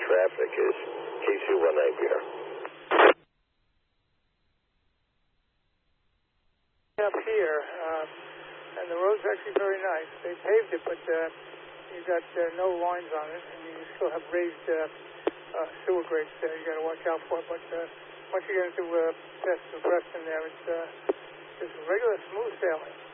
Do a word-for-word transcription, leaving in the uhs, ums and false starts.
traffic is K C one nine Peter. Up here, um, and the road's actually very nice. They paved it, but uh, you got uh, no lines on it, and you still have raised uh, uh, sewer grates there. You got to watch out for it. But uh, once you get into uh, past the Preston there, it's uh, just regular smooth sailing.